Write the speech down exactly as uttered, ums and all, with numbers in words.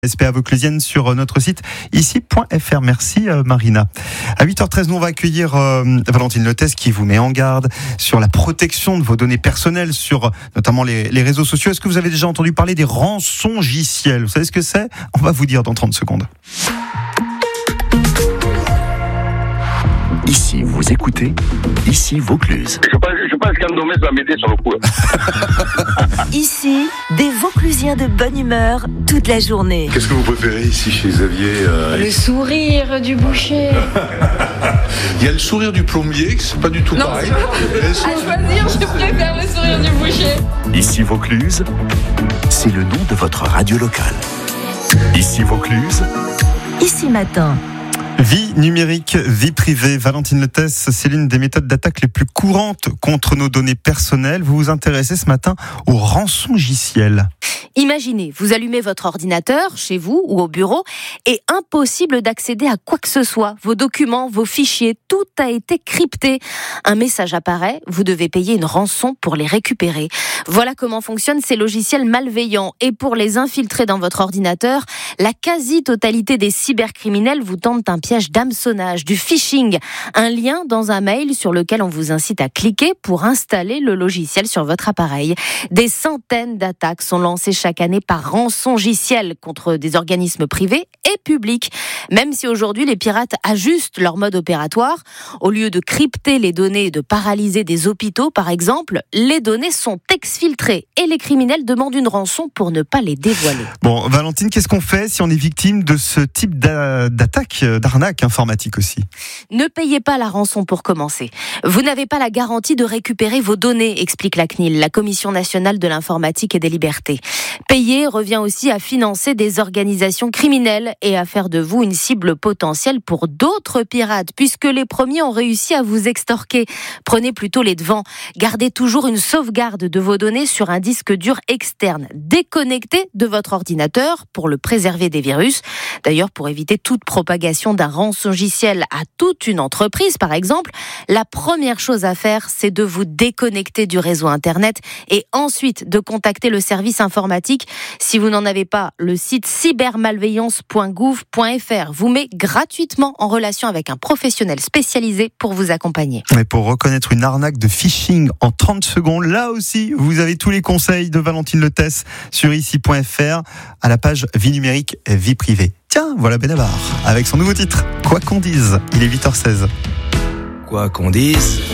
S P A Vauclusienne sur notre site ici point f r. Merci euh, Marina. À huit heures treize, nous on va accueillir euh, Valentine Lettès qui vous met en garde sur la protection de vos données personnelles sur notamment les, les réseaux sociaux. Est-ce que vous avez déjà entendu parler des rançongiciels ? Vous savez ce que c'est ? On va vous dire dans trente secondes. Ici, vous écoutez, ici Vaucluse. Je pense, je pense qu'Andomès va m'aider sur le coup. Ici, des Vauclusiens de bonne humeur toute la journée. Qu'est-ce que vous préférez ici chez Xavier euh... Le sourire du boucher. Il y a le sourire du plombier, c'est pas du tout non, pareil. À choisir, je préfère le sourire du boucher. Ici Vaucluse, c'est le nom de votre radio locale. Ici Vaucluse. Ici Matin. Vie numérique, vie privée. Valentine Lettès, c'est l'une des méthodes d'attaque les plus courantes contre nos données personnelles. Vous vous intéressez ce matin aux rançongiciels. Imaginez, vous allumez votre ordinateur, chez vous ou au bureau, et impossible d'accéder à quoi que ce soit. Vos documents, vos fichiers, tout a été crypté. Un message apparaît, vous devez payer une rançon pour les récupérer. Voilà comment fonctionnent ces logiciels malveillants. Et pour les infiltrer dans votre ordinateur, la quasi-totalité des cybercriminels vous tentent un piège d'hameçonnage, du phishing, un lien dans un mail sur lequel on vous incite à cliquer pour installer le logiciel sur votre appareil. Des centaines d'attaques sont lancées chaque année par rançongiciel contre des organismes privés et publics. Même si aujourd'hui les pirates ajustent leur mode opératoire, au lieu de crypter les données et de paralyser des hôpitaux par exemple, les données sont exfiltrées et les criminels demandent une rançon pour ne pas les dévoiler. Bon, Valentine, qu'est-ce qu'on fait si on est victime de ce type d'attaque, d'arnaque informatique aussi ? Ne payez pas la rançon pour commencer. Vous n'avez pas la garantie de récupérer vos données, explique la C N I L, la Commission nationale de l'informatique et des libertés. Payer revient aussi à financer des organisations criminelles et à faire de vous une cible potentielle pour d'autres pirates, puisque les premiers ont réussi à vous extorquer. Prenez plutôt les devants. Gardez toujours une sauvegarde de vos données sur un disque dur externe, déconnecté de votre ordinateur pour le préserver des virus. D'ailleurs, pour éviter toute propagation d'un rançongiciel à toute une entreprise, par exemple, la première chose à faire, c'est de vous déconnecter du réseau Internet et ensuite de contacter le service informatique. Si vous n'en avez pas, le site cybermalveillance point gouv point f r vous met gratuitement en relation avec un professionnel spécialisé pour vous accompagner. Mais pour reconnaître une arnaque de phishing en trente secondes, là aussi, vous avez tous les conseils de Valentine Lettès sur ici point f r à la page Vie numérique, vie privée. Tiens, voilà Benabar avec son nouveau titre, Quoi qu'on dise. Il est huit heures seize. Quoi qu'on dise.